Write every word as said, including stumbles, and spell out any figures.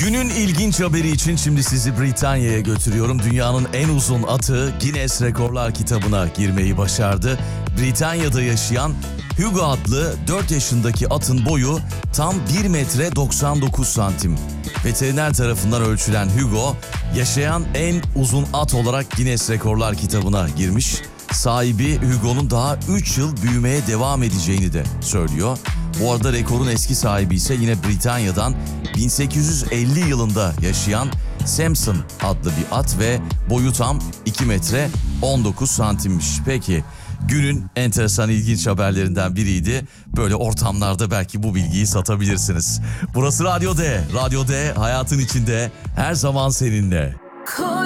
Günün ilginç haberi için şimdi sizi Britanya'ya götürüyorum. Dünyanın en uzun atı Guinness Rekorlar kitabına girmeyi başardı. Britanya'da yaşayan Hugo adlı dört yaşındaki atın boyu tam bir metre doksan dokuz santim. Veteriner tarafından ölçülen Hugo, yaşayan en uzun at olarak Guinness Rekorlar kitabına girmiş. Sahibi Hugo'nun daha üç yıl büyümeye devam edeceğini de söylüyor. Bu arada rekorun eski sahibi ise yine Britanya'dan bin sekiz yüz elli yılında yaşayan Samson adlı bir at ve boyu tam iki metre on dokuz santimmiş. Peki, günün enteresan ilginç haberlerinden biriydi. Böyle ortamlarda belki bu bilgiyi satabilirsiniz. Burası Radyo D. Radyo D hayatın içinde her zaman seninle.